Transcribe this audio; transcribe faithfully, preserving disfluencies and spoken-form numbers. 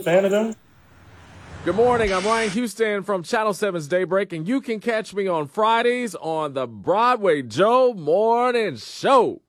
fan of them. Good morning. I'm Ryan Houston from Channel seven's Daybreak, and you can catch me on Fridays on the Broadway Joe Morning Show.